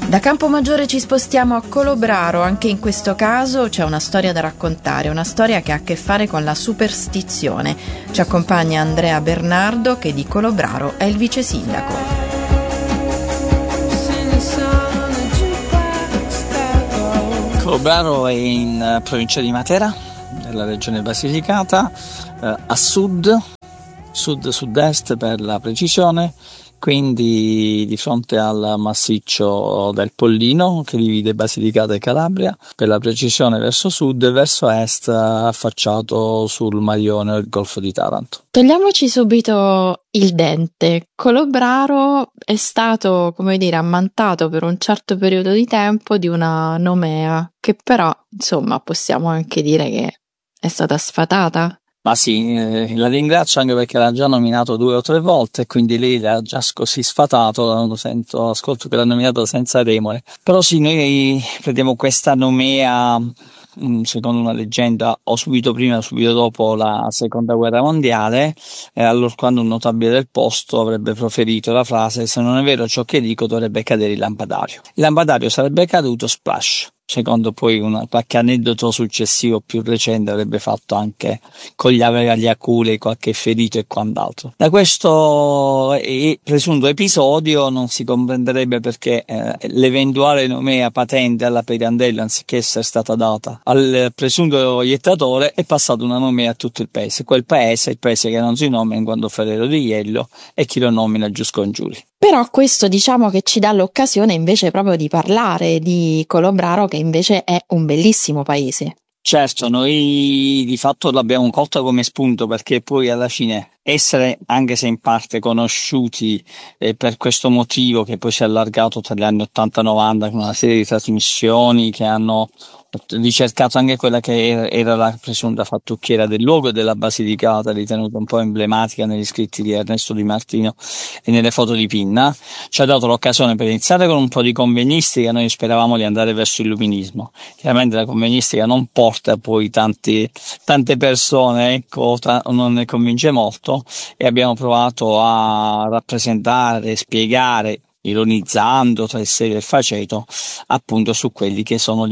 Da Campomaggiore ci spostiamo a Colobraro. Anche in questo caso c'è una storia da raccontare, una storia che ha a che fare con la superstizione. Ci accompagna Andrea Bernardo, che di Colobraro è il vice sindaco. Colobraro è in provincia di Matera, nella regione Basilicata, a sud-sud-est per la precisione, quindi di fronte al massiccio del Pollino che divide Basilicata e Calabria, per la precisione verso sud e verso est affacciato sul Marione e il Golfo di Taranto. Togliamoci subito il dente. Colobraro è stato, ammantato per un certo periodo di tempo di una nomea, che però, possiamo anche dire che è stata sfatata. Ma sì, la ringrazio anche perché l'ha già nominato 2 o 3 volte e quindi lei l'ha già così sfatato, ascolto che l'ha nominato senza remore. Però sì, noi prendiamo questa nomea, secondo una leggenda, o subito prima o subito dopo la seconda guerra mondiale, allorquando un notabile del posto avrebbe proferito la frase: se non è vero ciò che dico dovrebbe cadere il lampadario. Il lampadario sarebbe caduto, splash. Secondo poi qualche aneddoto successivo più recente avrebbe fatto anche con gli aculi, qualche ferito e quant'altro. Da questo presunto episodio non si comprenderebbe perché l'eventuale nomea patente alla Pirandello, anziché essere stata data al presunto iettatore, è passata una nomea a tutto il paese. Quel paese è il paese che non si nomina in quanto Ferrero di Iello e chi lo nomina giuscongiuri. Però questo che ci dà l'occasione invece proprio di parlare di Colobraro, che invece è un bellissimo paese. Certo, noi di fatto l'abbiamo colta come spunto perché poi alla fine essere, anche se in parte conosciuti per questo motivo che poi si è allargato tra gli anni 80-90 con una serie di trasmissioni che hanno ricercato anche quella che era la presunta fattucchiera del luogo e della Basilicata, ritenuta un po' emblematica negli scritti di Ernesto Di Martino e nelle foto di Pinna, ci ha dato l'occasione per iniziare con un po' di convegnistica. Noi speravamo di andare verso il illuminismo. Chiaramente la convegnistica non porta poi tante persone, non ne convince molto, e abbiamo provato a rappresentare, spiegare, ironizzando tra il serio e il faceto, appunto su quelli che sono gli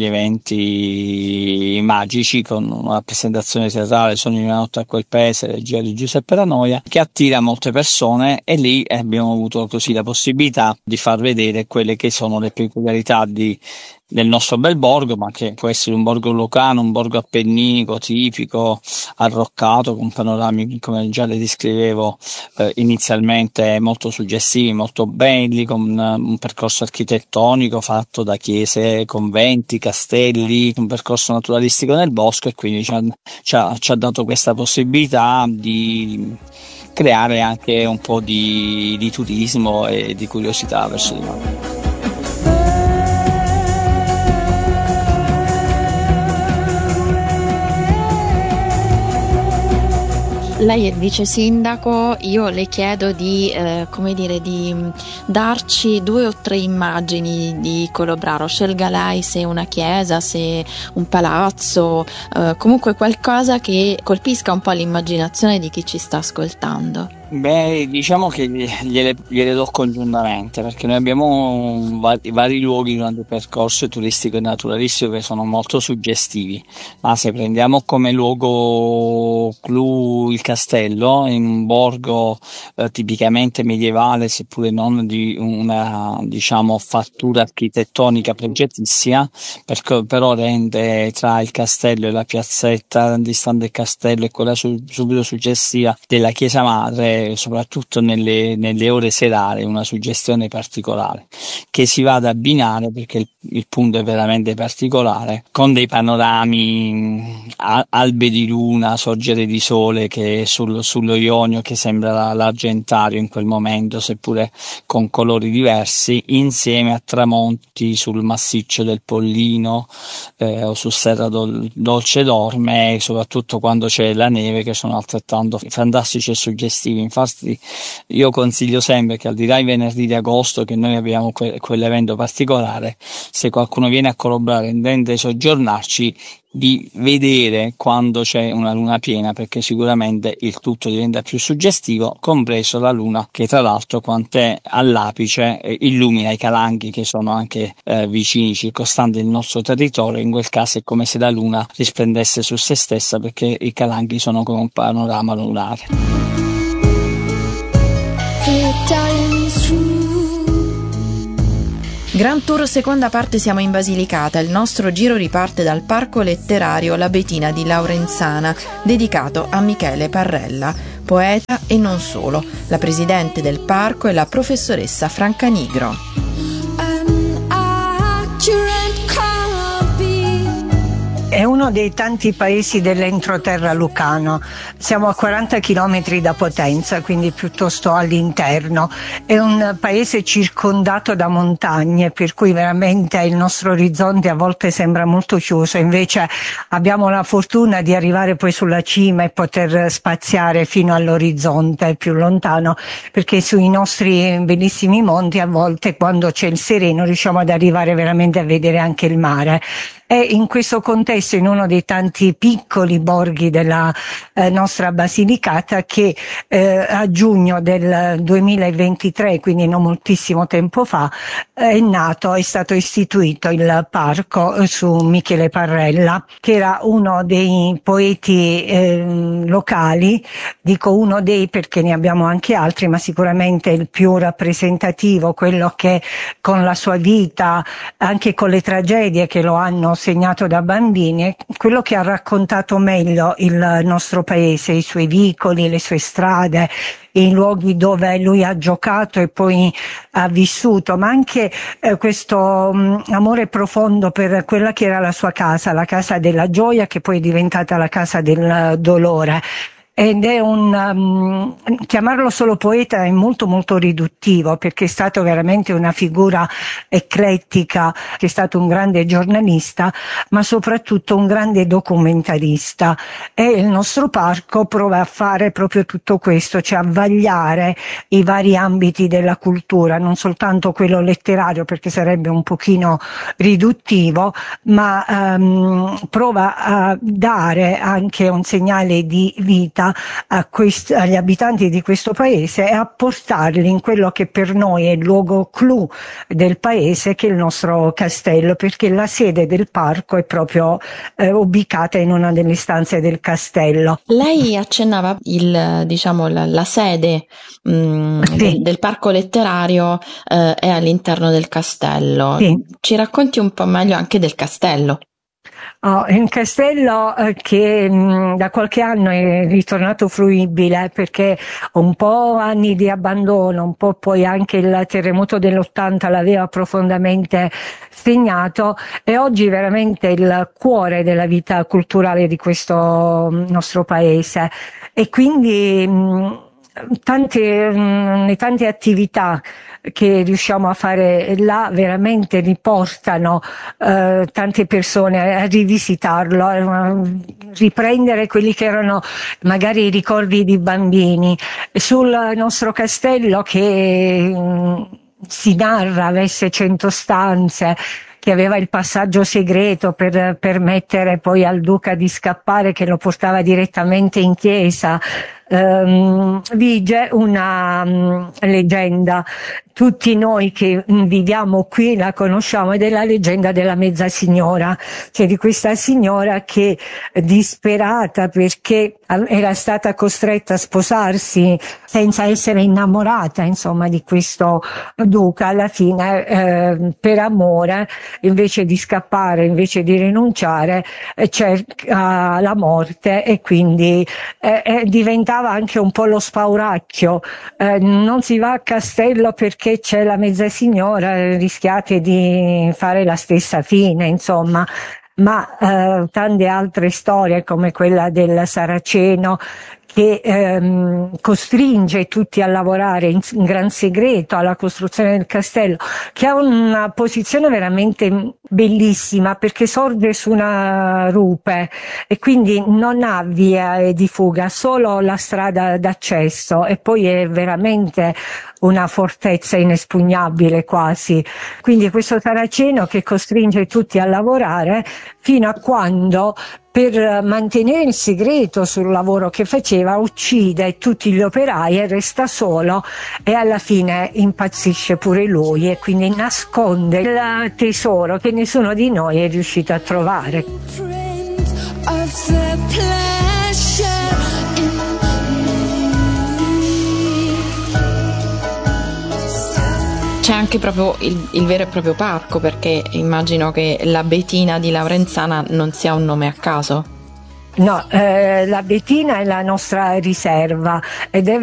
eventi magici, con una rappresentazione teatrale, Sogno di una notte a quel paese, regia di Giuseppe Lanoia, che attira molte persone, e lì abbiamo avuto così la possibilità di far vedere quelle che sono le peculiarità del nostro bel borgo, ma che può essere un borgo lucano, un borgo appenninico tipico, arroccato, con panorami, come già le descrivevo inizialmente, molto suggestivi, molto belli, con un percorso architettonico fatto da chiese, conventi, castelli, un percorso naturalistico nel bosco, e quindi ci ha dato questa possibilità di creare anche un po' di turismo e di curiosità verso di noi. Lei è il vice sindaco, io le chiedo di darci 2 o 3 immagini di Colobraro. Scelga lei, se una chiesa, se un palazzo, comunque qualcosa che colpisca un po' l'immaginazione di chi ci sta ascoltando. Beh, diciamo che gliele do congiuntamente, perché noi abbiamo vari luoghi durante il percorso turistico e naturalistico che sono molto suggestivi, ma se prendiamo come luogo clou il castello, in un borgo tipicamente medievale, seppure non di una, fattura architettonica pregiatissima, però rende tra il castello e la piazzetta distante il castello e quella subito successiva della chiesa madre, soprattutto nelle ore serali, una suggestione particolare che si va ad abbinare, perché il punto è veramente particolare, con dei panorami, albe di luna, sorgere di sole che è sullo Ionio, che sembra l'argentario in quel momento, seppure con colori diversi, insieme a tramonti sul massiccio del Pollino o su Serra Dolce Dorme, soprattutto quando c'è la neve, che sono altrettanto fantastici e suggestivi. Infatti io consiglio sempre che al di là i venerdì di agosto, che noi abbiamo quell'evento particolare, se qualcuno viene a collaborare e intende soggiornarci, di vedere quando c'è una luna piena, perché sicuramente il tutto diventa più suggestivo, compreso la luna, che tra l'altro quant'è all'apice illumina i Calanchi, che sono anche vicini, circostanti il nostro territorio. In quel caso è come se la luna risplendesse su se stessa, perché i Calanchi sono come un panorama lunare. Grand Tour seconda parte, siamo in Basilicata. Il nostro giro riparte dal parco letterario La Betina di Laurenzana, dedicato a Michele Parrella, poeta e non solo. La presidente del parco è la professoressa Franca Nigro. È uno dei tanti paesi dell'entroterra lucano. Siamo a 40 chilometri da Potenza, quindi piuttosto all'interno. È un paese circondato da montagne, per cui veramente il nostro orizzonte a volte sembra molto chiuso. Invece abbiamo la fortuna di arrivare poi sulla cima e poter spaziare fino all'orizzonte più lontano, perché sui nostri bellissimi monti a volte, quando c'è il sereno, riusciamo ad arrivare veramente a vedere anche il mare. E in questo contesto, in uno dei tanti piccoli borghi della nostra Basilicata, che a giugno del 2023, quindi non moltissimo tempo fa, è stato istituito il parco su Michele Parrella, che era uno dei poeti locali. Dico uno dei perché ne abbiamo anche altri, ma sicuramente il più rappresentativo, quello che con la sua vita, anche con le tragedie che lo hanno segnato da bambini, quello che ha raccontato meglio il nostro paese, i suoi vicoli, le sue strade, i luoghi dove lui ha giocato e poi ha vissuto, ma anche questo amore profondo per quella che era la sua casa, la casa della gioia, che poi è diventata la casa del dolore. Ed è chiamarlo solo poeta è molto molto riduttivo, perché è stato veramente una figura eclettica, che è stato un grande giornalista, ma soprattutto un grande documentarista. E il nostro parco prova a fare proprio tutto questo, cioè a vagliare i vari ambiti della cultura, non soltanto quello letterario, perché sarebbe un pochino riduttivo, ma prova a dare anche un segnale di vita agli abitanti di questo paese e a portarli in quello che per noi è il luogo clou del paese, che è il nostro castello, perché la sede del parco è proprio ubicata in una delle stanze del castello. Lei accennava la sede Sì. del parco letterario è all'interno del castello. Sì. Ci racconti un po' meglio anche del castello? È un castello che da qualche anno è ritornato fruibile, perché un po' anni di abbandono, un po' poi anche il terremoto dell'80 l'aveva profondamente segnato, e oggi veramente il cuore della vita culturale di questo nostro paese. E quindi le tante attività che riusciamo a fare là veramente riportano tante persone a rivisitarlo, a riprendere quelli che erano magari i ricordi di bambini. Sul nostro castello, che si narra avesse 100 stanze, che aveva il passaggio segreto per permettere poi al duca di scappare, che lo portava direttamente in chiesa, vige una leggenda. Tutti noi che viviamo qui la conosciamo, ed è la leggenda della mezza signora, cioè di questa signora che, disperata perché era stata costretta a sposarsi senza essere innamorata, insomma, di questo duca, alla fine per amore, invece di scappare, invece di rinunciare, cerca la morte, e quindi diventava anche un po' lo spauracchio. Non si va a castello perché c'è la mezza signora, rischiate di fare la stessa fine, insomma. Ma tante altre storie, come quella del Saraceno, che costringe tutti a lavorare in gran segreto alla costruzione del castello, che ha una posizione veramente bellissima perché sorge su una rupe e quindi non ha via di fuga, solo la strada d'accesso, e poi è veramente una fortezza inespugnabile quasi. Quindi questo saraceno che costringe tutti a lavorare fino a quando, per mantenere il segreto sul lavoro che faceva, uccide tutti gli operai e resta solo, e alla fine impazzisce pure lui e quindi nasconde il tesoro che nessuno di noi è riuscito a trovare. C'è anche proprio il vero e proprio parco, perché immagino che la Betina di Laurenzana non sia un nome a caso. No, la Betina è la nostra riserva ed è